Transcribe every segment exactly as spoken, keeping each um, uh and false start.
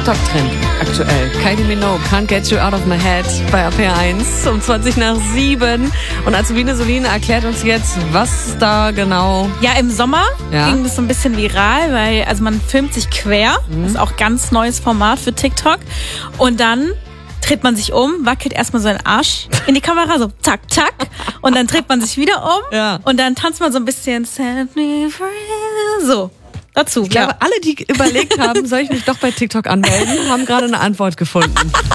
TikTok-Trend aktuell. Kylie Minogue, Can't Get You Out of My Head bei R P R eins um zwanzig nach sieben. Und Azubine Soline erklärt uns jetzt, was da genau... Ja, im Sommer Ja. ging das so ein bisschen viral, weil also man filmt sich quer. Mhm. Das ist auch ganz neues Format für TikTok. Und dann dreht man sich um, wackelt erstmal seinen Arsch in die Kamera, so zack, zack. Und dann dreht man sich wieder um. Ja. Und dann tanzt man so ein bisschen Set me free. So, dazu. Ich glaube, ja. alle, die überlegt haben, soll ich mich doch bei TikTok anmelden, haben gerade eine Antwort gefunden.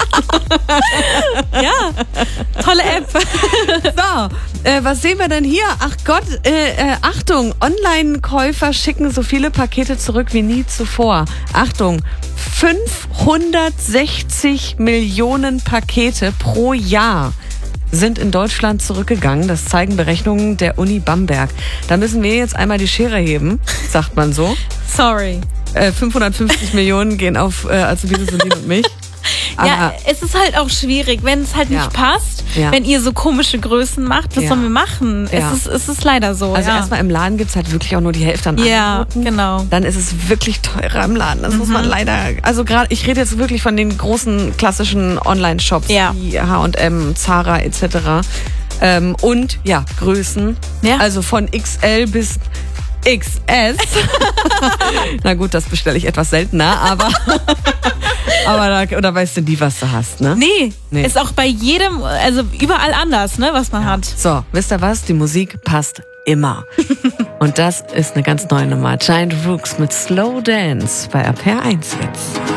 ja, tolle App. So, äh, was sehen wir denn hier? Ach Gott, äh, äh, Achtung, Online-Käufer schicken so viele Pakete zurück wie nie zuvor. Achtung, fünfhundertsechzig Millionen Pakete pro Jahr sind in Deutschland zurückgegangen. Das zeigen Berechnungen der Uni Bamberg. Da müssen wir jetzt einmal die Schere heben, sagt man so. Sorry. Äh, fünfhundertfünfzig Millionen gehen auf äh, Azubine Soline und mich. Ja, Aha. es ist halt auch schwierig, wenn es halt Ja. nicht passt, Ja. wenn ihr so komische Größen macht, was Ja. sollen wir machen? Ja. Es, ist, es ist leider so. Also ja. erstmal im Laden gibt's halt wirklich auch nur die Hälfte an Ja, Angeboten. genau. Dann ist es wirklich teurer im Laden. Das muss man leider, also gerade, ich rede jetzt wirklich von den großen klassischen Online-Shops Ja. wie H und M, Zara et cetera. Ähm, und ja, Größen. Ja. Also von X L bis X S. Na gut, das bestelle ich etwas seltener, aber aber da, oder weißt du nie, was du hast, ne? Nee, Nee. ist auch bei jedem, also überall anders, ne, was man hat. So, wisst ihr was? Die Musik passt immer. Und das ist eine ganz neue Nummer. Giant Rooks mit Slow Dance bei R P R eins jetzt.